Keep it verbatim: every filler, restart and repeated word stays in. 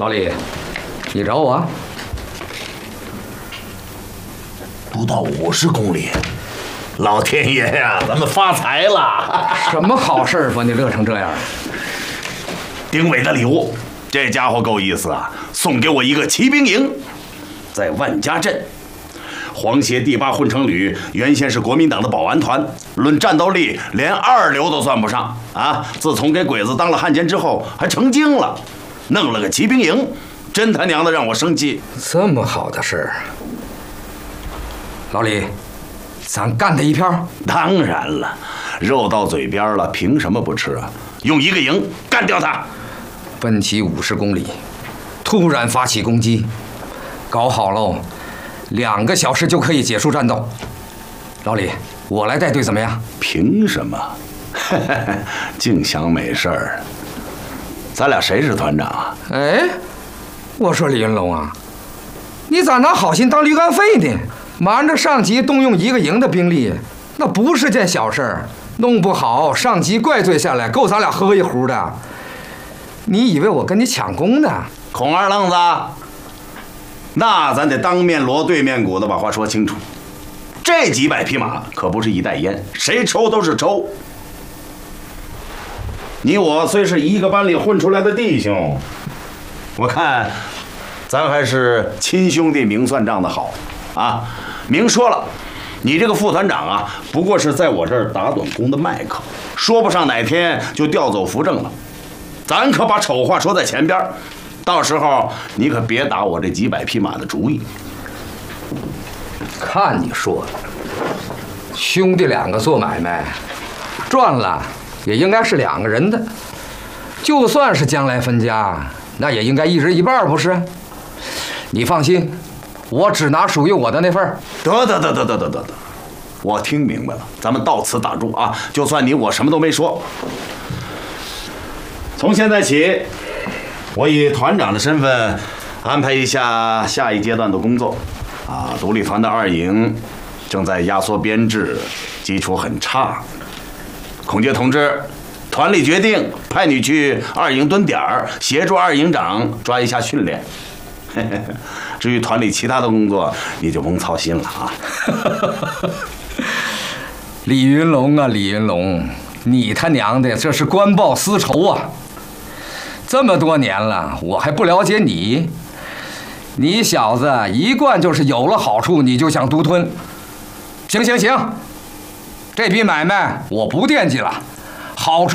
老李，你找我？ 不到五十公里，老天爷呀，咱们发财了！ 什么好事把你乐成这样？ 丁伟的礼物，这家伙够意思啊，送给我一个骑兵营，在万家镇。皇协第八混成旅原先是国民党的保安团，论战斗力连二流都算不上啊！自从给鬼子当了汉奸之后，还成精了，弄了个骑兵营，真他娘的让我生气。 这么好的事儿，老李，咱干他一票？ 当然了，肉到嘴边了，凭什么不吃啊？用一个营干掉他！ 奔袭五十公里，突然发起攻击，搞好喽！两个小时就可以结束战斗。老李，我来带队怎么样？ 凭什么？净想美事儿。咱俩谁是团长啊？ 哎，我说李云龙啊，你咋拿好心当驴肝肺呢？瞒着上级动用一个营的兵力，那不是件小事儿。弄不好上级怪罪下来，够咱俩喝一壶的。你以为我跟你抢功呢？ 孔二愣子。那咱得当面锣对面鼓的把话说清楚，这几百匹马可不是一袋烟，谁抽都是抽。你我虽是一个班里混出来的弟兄，我看咱还是亲兄弟明算账的好啊！明说了，你这个副团长啊，不过是在我这儿打短工的麦克，说不上哪天就调走扶正了。咱可把丑话说在前边，到时候你可别打我这几百匹马的主意。 看你说的，兄弟两个做买卖，赚了也应该是两个人的，就算是将来分家，那也应该一人一半，不是？你放心，我只拿属于我的那份儿。 得得得得得得得得，我听明白了，咱们到此打住啊！就算你我什么都没说，从现在起，我以团长的身份安排一下下一阶段的工作。啊，独立团的二营正在压缩编制，基础很差。孔杰同志，团里决定派你去二营蹲点儿，协助二营长抓一下训练。至于团里其他的工作，你就甭操心了啊。 李云龙啊，李云龙，你他娘的这是官报私仇啊！这么多年了，我还不了解你。你小子一贯就是有了好处你就想独吞。行行行，这笔买卖我不惦记了，好处